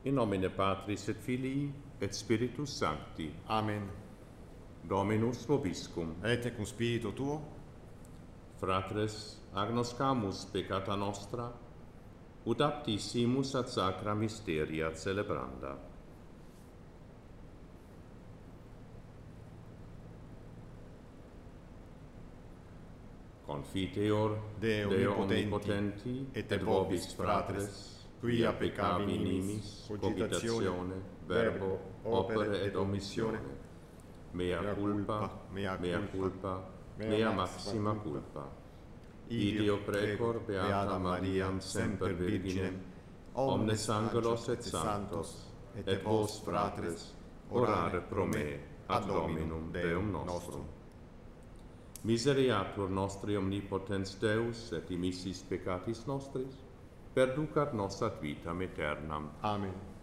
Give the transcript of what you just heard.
In nomine Patris et Filii et Spiritus Sancti. Amen. Dominus vobiscum. Et cum spiritu tuo, Fratres, agnoscamus peccata nostra, ut aptissimus ad sacra mysteria celebranda. Confiteor Deo omnipotenti, et vobis fratres, quia peccavi nimis, cogitatione, verbo, opere et omissione, mea culpa, mea maxima culpa. Ideo precor beata Mariam semper Virginem, omnes angelos et sanctos, et vos fratres, orare pro me ad Dominum Deum nostrum. Misereatur nostri omnipotens Deus et dimissis peccatis nostris, perducat nos ad vitam aeternam. Amen.